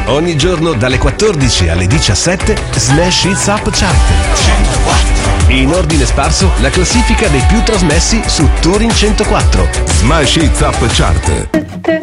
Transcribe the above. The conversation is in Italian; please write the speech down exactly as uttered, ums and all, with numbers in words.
Ogni giorno dalle quattordici alle diciassette Smash Hits Up Chart. In ordine sparso la classifica dei più trasmessi su Touring centoquattro. Smash Hits Up Chart.